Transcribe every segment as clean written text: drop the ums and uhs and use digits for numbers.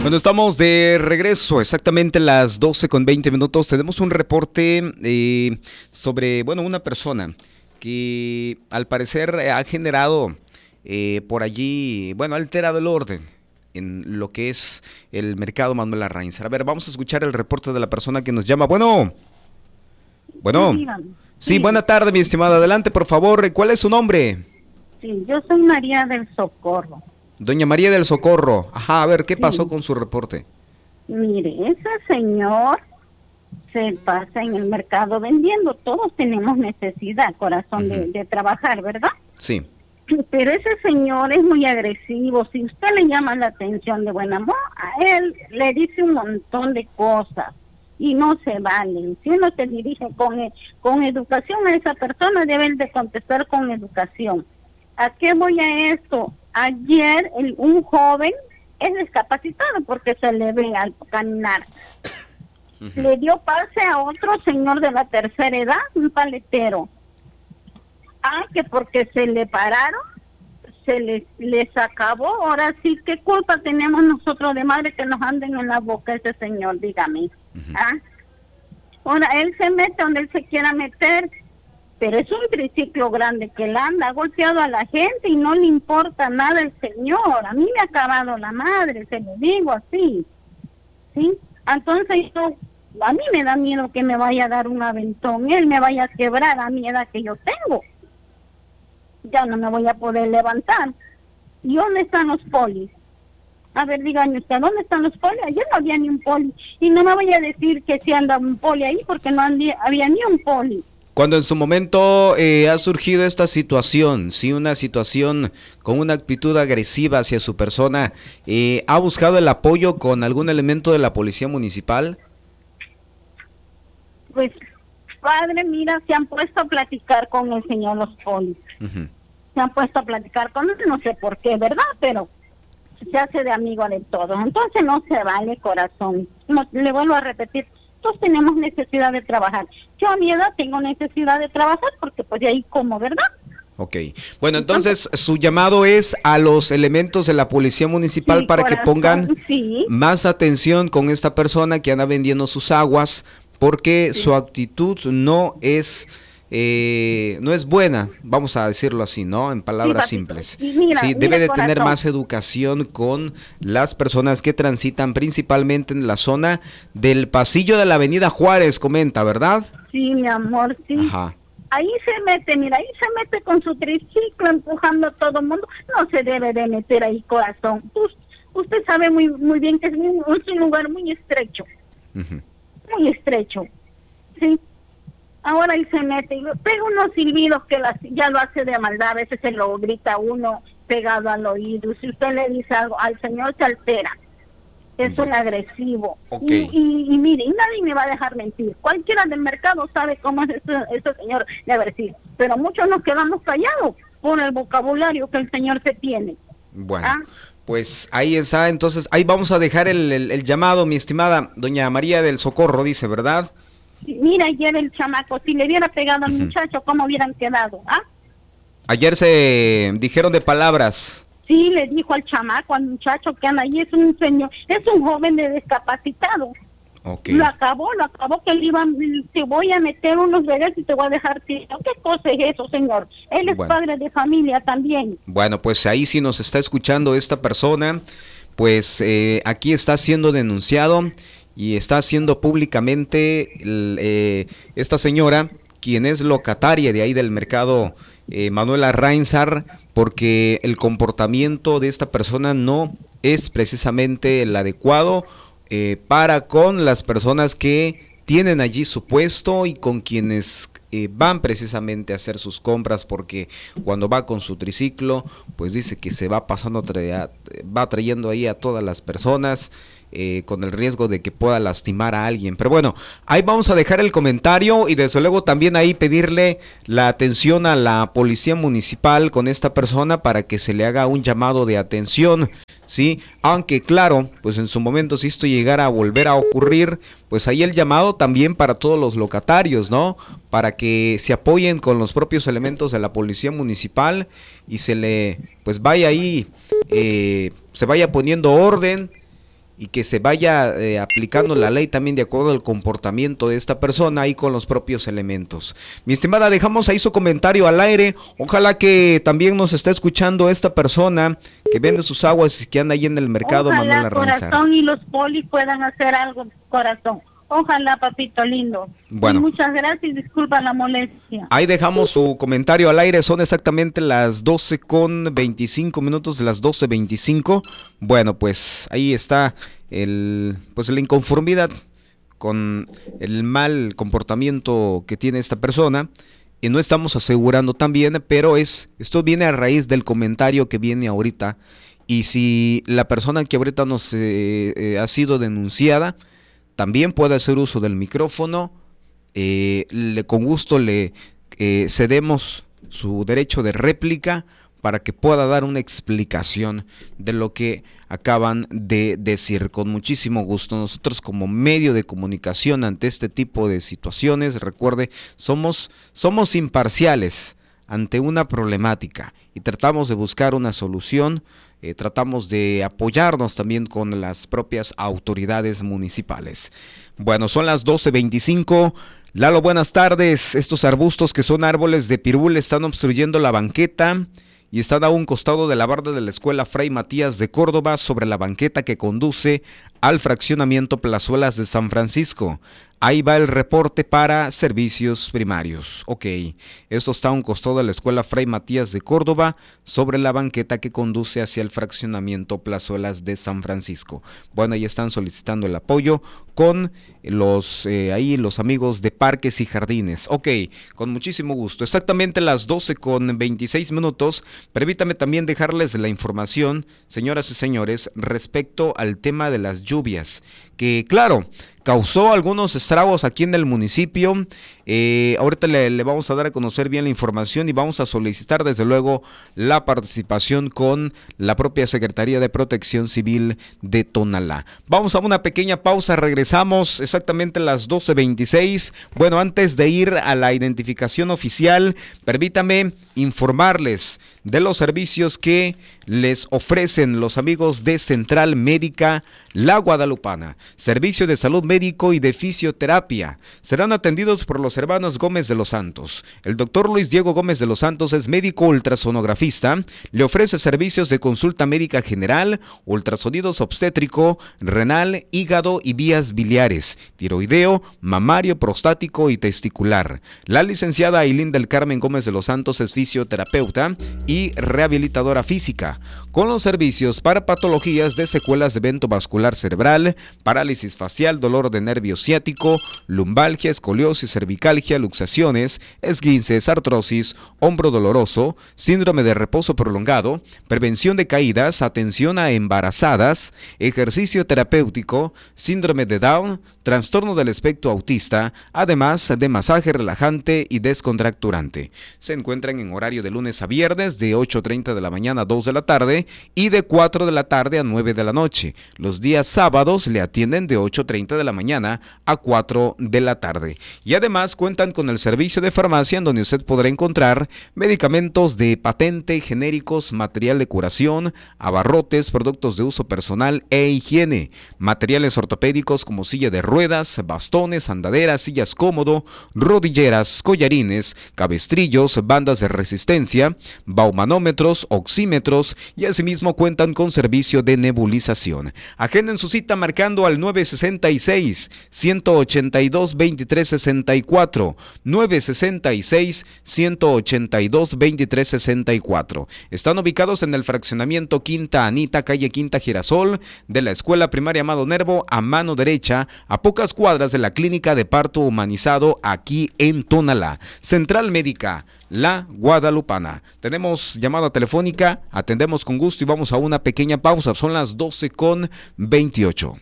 Bueno, estamos de regreso, exactamente las 12:20. Tenemos un reporte sobre, bueno, una persona que al parecer ha generado por allí, bueno, ha alterado el orden en lo que es el mercado Manuel Arrainzar. A ver, vamos a escuchar el reporte de la persona que nos llama. Bueno. Sí, buena tarde, mi estimada. Adelante, por favor. ¿Cuál es su nombre? Sí, yo soy María del Socorro. Doña María del Socorro. Ajá, a ver, ¿qué pasó con su reporte? Mire, ese señor se pasa en el mercado vendiendo. Todos tenemos necesidad, corazón, de trabajar, ¿verdad? Sí. Pero ese señor es muy agresivo. Si usted le llama la atención de buen amor, a él le dice un montón de cosas y no se valen. Si uno se dirige con educación a esa persona, debe de contestar con educación. ¿A qué voy a esto? Ayer un joven es discapacitado porque se le ve al caminar. Le dio pase a otro señor de la tercera edad, un paletero. Que porque se le pararon, les acabó. Ahora sí, ¿qué culpa tenemos nosotros de madre que nos anden en la boca ese señor? Dígame. Ahora él se mete donde él se quiera meter, pero es un triciclo grande que él anda, ha golpeado a la gente y no le importa nada el señor. A mí me ha acabado la madre, se lo digo así, ¿sí? Entonces a mí me da miedo que me vaya a dar un aventón, él me vaya a quebrar a mi edad que yo tengo. Ya no me voy a poder levantar. ¿Y dónde están los polis? A ver, díganme usted, ¿dónde están los polis? Ayer no había ni un poli. Y no me voy a decir que si anda un poli ahí porque no había ni un poli. Cuando en su momento ha surgido esta situación, sí, una situación con una actitud agresiva hacia su persona, ¿ha buscado el apoyo con algún elemento de la policía municipal? Pues, padre, mira, se han puesto a platicar con el señor los polis. Se han puesto a platicar con él, no sé por qué, ¿verdad? Pero se hace de amigo de todos. Entonces no se vale, corazón. No, le vuelvo a repetir. Todos tenemos necesidad de trabajar. Yo a mi edad tengo necesidad de trabajar porque pues de ahí como, ¿verdad? Ok. Bueno, entonces su llamado es a los elementos de la policía municipal, sí, para corazón, que pongan más atención con esta persona que anda vendiendo sus aguas, porque su actitud no es buena, vamos a decirlo así, ¿no? En palabras simples. Debe de tener más educación con las personas que transitan principalmente en la zona del pasillo de la avenida Juárez, comenta, ¿verdad? Sí, mi amor, sí. Ajá. Ahí se mete, mira, ahí se mete con su triciclo empujando a todo el mundo. No se debe de meter ahí, corazón. Usted sabe muy bien que es un lugar muy estrecho. Muy estrecho, ¿sí? Ahora él se mete y pega unos silbidos que ya lo hace de maldad, a veces se lo grita uno pegado al oído. Si usted le dice algo, al señor se altera. Es un agresivo. Y mire, y nadie me va a dejar mentir. Cualquiera del mercado sabe cómo es ese señor de agresivo. Pero muchos nos quedamos callados por el vocabulario que el señor se tiene. Bueno. Pues ahí está, entonces ahí vamos a dejar el llamado, mi estimada doña María del Socorro, dice, ¿verdad? Mira, ayer el chamaco, si le hubiera pegado al muchacho, ¿cómo hubieran quedado? Ayer se dijeron de palabras. Sí, le dijo al chamaco, al muchacho que anda ahí, es un señor, es un joven de discapacitado. Lo acabó, que le iban, te voy a meter unos bebés y te voy a dejar tirado. ¿Qué cosa es eso, señor? Él es padre de familia también. Bueno, pues ahí sí nos está escuchando esta persona, pues aquí está siendo denunciado y está haciendo públicamente esta señora, quien es locataria de ahí del mercado Manuel Arrainzar, porque el comportamiento de esta persona no es precisamente el adecuado para con las personas que tienen allí su puesto y con quienes van precisamente a hacer sus compras, porque cuando va con su triciclo, pues dice que se va pasando, va trayendo ahí a todas las personas, con el riesgo de que pueda lastimar a alguien. Pero bueno, ahí vamos a dejar el comentario y desde luego también ahí pedirle la atención a la policía municipal con esta persona para que se le haga un llamado de atención, ¿sí? Aunque claro, pues en su momento si esto llegara a volver a ocurrir, pues ahí el llamado también para todos los locatarios, ¿no? Para que se apoyen con los propios elementos de la policía municipal y se le, pues vaya ahí, se vaya poniendo orden y que se vaya aplicando la ley también de acuerdo al comportamiento de esta persona y con los propios elementos. Mi estimada, dejamos ahí su comentario al aire. Ojalá que también nos esté escuchando esta persona que vende sus aguas y que anda ahí en el mercado. Ojalá, Manuel Arranzar. corazón, y los polis puedan hacer algo, corazón. Ojalá, papito lindo. Bueno. Y muchas gracias y disculpa la molestia. Ahí dejamos su comentario al aire. Son exactamente las 12:25 minutos, las 12:25. Bueno, pues ahí está la inconformidad con el mal comportamiento que tiene esta persona. Y no estamos asegurando también, pero esto viene a raíz del comentario que viene ahorita. Y si la persona que ahorita nos ha sido denunciada también puede hacer uso del micrófono, con gusto le cedemos su derecho de réplica para que pueda dar una explicación de lo que acaban de decir. Con muchísimo gusto. Nosotros, como medio de comunicación ante este tipo de situaciones, recuerde, somos imparciales ante una problemática y tratamos de buscar una solución. Tratamos de apoyarnos también con las propias autoridades municipales. Bueno, son las 12:25. Lalo, buenas tardes. Estos arbustos que son árboles de pirul están obstruyendo la banqueta y están a un costado de la barda de la escuela Fray Matías de Córdoba, sobre la banqueta que conduce al fraccionamiento Plazuelas de San Francisco. Ahí va el reporte para servicios primarios. Ok, esto está a un costado de la escuela Fray Matías de Córdoba, sobre la banqueta que conduce hacia el fraccionamiento Plazuelas de San Francisco. Bueno, ahí están solicitando el apoyo con los amigos de Parques y Jardines. Ok, con muchísimo gusto. Exactamente las 12:26 minutos. Permítame también dejarles la información, señoras y señores, respecto al tema de las lluvias, que claro, causó algunos estragos aquí en el municipio. Ahorita le vamos a dar a conocer bien la información y vamos a solicitar desde luego la participación con la propia Secretaría de Protección Civil de Tonalá. Vamos a una pequeña pausa, regresamos exactamente a las 12:26. Bueno, antes de ir a la identificación oficial, permítame informarles de los servicios que les ofrecen los amigos de Central Médica La Guadalupana. Servicio de salud médico y de fisioterapia. Serán atendidos por los hermanos Gómez de los Santos. El doctor Luis Diego Gómez de los Santos es médico ultrasonografista. Le ofrece servicios de consulta médica general, ultrasonidos obstétrico, renal, hígado y vías biliares, tiroideo, mamario, prostático y testicular. La licenciada Ailín del Carmen Gómez de los Santos es fisioterapeuta y rehabilitadora física, con los servicios para patologías de secuelas de evento vascular cerebral, parálisis facial, dolor de nervio ciático, lumbalgia, escoliosis, cervicalgia, luxaciones, esguinces, artrosis, hombro doloroso, síndrome de reposo prolongado, prevención de caídas, atención a embarazadas, ejercicio terapéutico, síndrome de Down, trastorno del espectro autista, además de masaje relajante y descontracturante. Se encuentran en horario de lunes a viernes de 8:30 de la mañana a 2 de la tarde y de 4 de la tarde a 9 de la noche. Los días sábados le atienden de 8:30 de la mañana a 4 de la tarde. Y además cuentan con el servicio de farmacia, en donde usted podrá encontrar medicamentos de patente, genéricos, material de curación, abarrotes, productos de uso personal e higiene, materiales ortopédicos como silla de ruedas, bastones, andaderas, sillas cómodo, rodilleras, collarines, cabestrillos, bandas de resistencia, baumanómetros, oxímetros y asimismo cuentan con servicio de nebulización. Agenden su cita marcando al 966-182-2364, 966-182-2364. Están ubicados en el fraccionamiento Quinta Anita, calle Quinta Girasol, de la Escuela Primaria Amado Nervo, a mano derecha, a pocas cuadras de la Clínica de Parto Humanizado, aquí en Tonalá. Central Médica La Guadalupana. Tenemos llamada telefónica, atendemos con gusto y vamos a una pequeña pausa. Son las 12:28.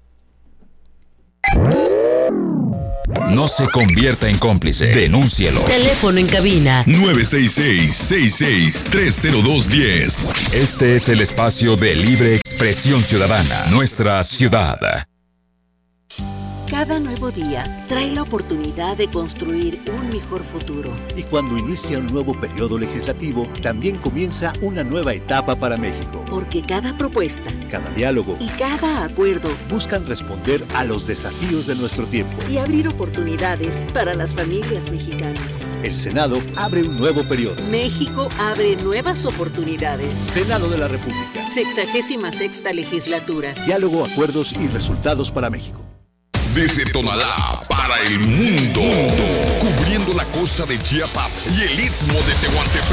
No se convierta en cómplice. Denúncielo. Teléfono en cabina 966-6630210. Este es el espacio de libre expresión ciudadana. Nuestra ciudad. Cada nuevo día trae la oportunidad de construir un mejor futuro. Y cuando inicia un nuevo periodo legislativo, también comienza una nueva etapa para México. Porque cada propuesta, cada diálogo y cada acuerdo buscan responder a los desafíos de nuestro tiempo y abrir oportunidades para las familias mexicanas. El Senado abre un nuevo periodo. México abre nuevas oportunidades. Senado de la República. 66ª legislatura. Diálogo, acuerdos y resultados para México. Desde Tonalá para el mundo, cubriendo la costa de Chiapas y el istmo de Tehuantepec.